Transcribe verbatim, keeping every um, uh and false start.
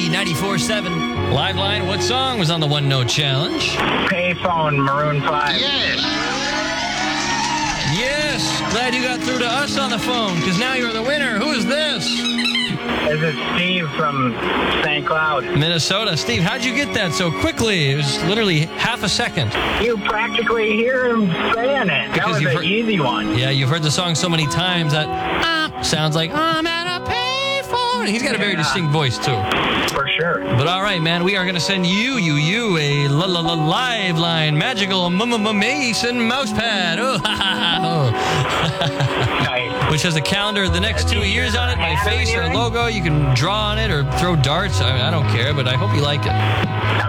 B ninety-four seven. Live line, what song was on the One Note Challenge? Payphone, Maroon five. Yes. Yes. Glad you got through to us on the phone, because now you're the winner. Who is this? This is Steve from Saint Cloud. Minnesota. Steve, how'd you get that so quickly? It was literally half a second. You practically hear him saying it. Because that was you've an heard- easy one. Yeah, you've heard the song so many times that ah, sounds like I'm at a payphone. He's got a very Yeah. distinct voice, too. For sure. But all right, man, we are going to send you, you, you, a la la la live line magical m m m Mason mousepad. Oh, ha ha ha. Nice. Which has a calendar of the next two years on it, my face or a logo. You can draw on it or throw darts. I, I don't care, but I hope you like it.